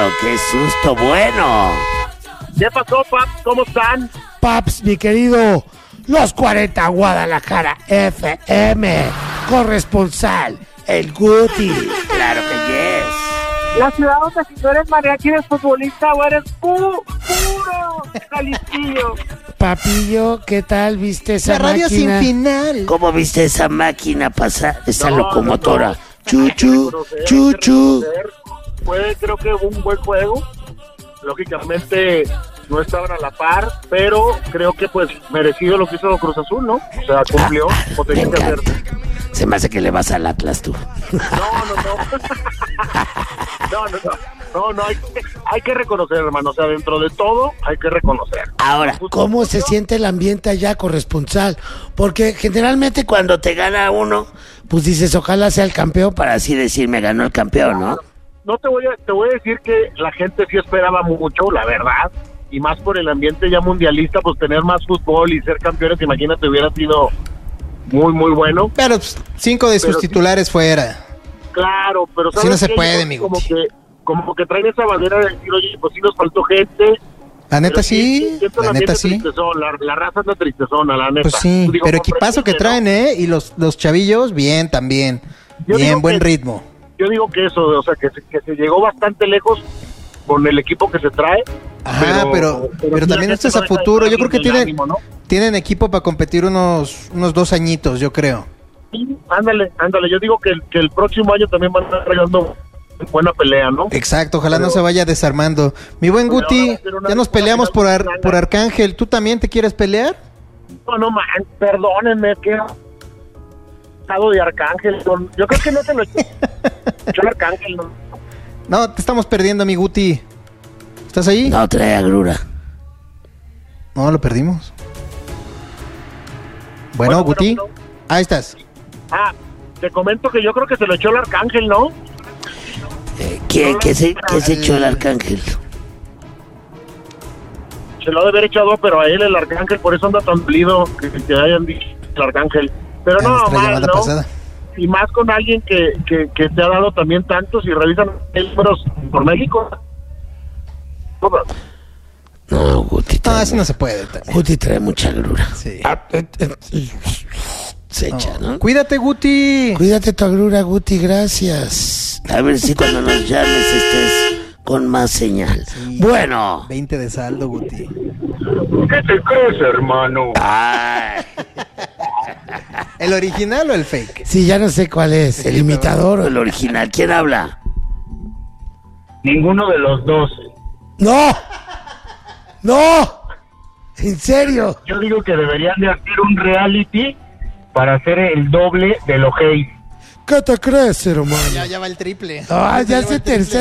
qué susto, bueno. ¿Qué pasó, Paps? ¿Cómo están? Paps, mi querido, los 40 Guadalajara FM, corresponsal, el Guti, claro que yes. La ciudad donde si no eres mariachi eres futbolista o eres puro Jalisquillo. Papillo, ¿qué tal? ¿Viste esa La radio máquina? sin final. ¿Cómo viste esa máquina pasar? Esa No, locomotora. no. Chuchu, Hay que chuchu. reconocer. Fue, creo que un buen juego. Lógicamente no estaban a la par, pero creo que pues merecido lo que hizo Cruz Azul, ¿no? O sea, cumplió, como Me tenía que hacer. encanta. Se me hace que le vas al Atlas tú. No, hay que reconocer, hermano, o sea, dentro de todo hay que reconocer. Ahora, ¿cómo se siente el ambiente allá, corresponsal? Porque generalmente cuando te gana uno, pues dices, ojalá sea el campeón, para así decir, me ganó el campeón, ¿no? No te voy a decir que la gente sí esperaba mucho, la verdad, y más por el ambiente ya mundialista, pues tener más fútbol y ser campeones, imagínate, hubiera sido muy, muy bueno. Pero 5 de sus Pero titulares fuera. Claro, pero Sí, no se qué? puede, Yo mi como Guti. como que traen esa bandera de decir, oye, pues sí nos faltó gente. La neta pero sí, siento el la neta ambiente sí. tristezón, la raza anda tristezona, la neta. Pues sí, Digo, pero equipazo que comprensible, traen, ¿eh? Y los chavillos, bien también. Yo Bien, digo buen que- ritmo. Yo digo que eso, o sea, que se llegó bastante lejos con el equipo que se trae. Ajá, pero sí, la también esto es gente a no deja de futuro. Yo creo estar que en el tienen, ánimo, ¿no? tienen equipo para competir unos 2 añitos, yo creo. Sí, ándale, yo digo que el próximo año también van a estar trayendo buena pelea, ¿no? Exacto, ojalá no Pero- se vaya desarmando. Mi buen Pero Guti, ahora va a ser una- ya nos peleamos por, una final por Arcángel. ¿Tú también te quieres pelear? No, man, perdónenme, que estado de Arcángel. Yo creo que no te lo echó el Arcángel, ¿no? No, te estamos perdiendo, mi Guti. ¿Estás ahí? No, trae agrura. No, lo perdimos. Bueno, Guti. bueno. Ahí estás. Ah, te comento que yo creo que se lo echó el Arcángel, ¿no? ¿Qué se echó el Arcángel? Se lo ha de haber echado, pero a él el Arcángel, por eso anda tan dolido que hayan dicho el Arcángel. Pero En no, nuestra mal, llamada ¿no? pasada. Y más con alguien que te ha dado también tantos y revisan números por México. No, Guti No, trae, así no se puede. Guti trae mucha agrura. Sí. Se echa, ¿no? Cuídate, Guti. Cuídate tu agrura, Guti, gracias. A ver si cuando nos llames estés con más señal. Sí. Bueno. 20 de saldo, Guti. ¿Qué te crees, hermano? Ay. ¿El original o el fake? Sí, ya no sé cuál es, el imitador o el original. ¿Quién habla? Ninguno de los dos. ¡No! ¡No! ¿En serio? Yo digo que deberían de hacer un reality para hacer el doble de lo Hayes. ¿Qué te crees, hermano? Ya va el triple. Ah, ya va es el el triple. tercer